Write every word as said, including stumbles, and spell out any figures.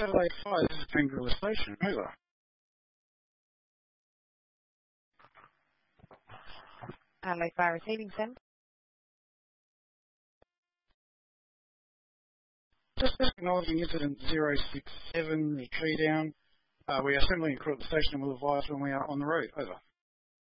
Adelaide Fire, this is Kangaroo Station. Over. Adelaide Fire Receiving Centre. Just acknowledging incident zero six seven, the tree down. Uh, we are assembling a crew at the station and will advise when we are on the road. Over.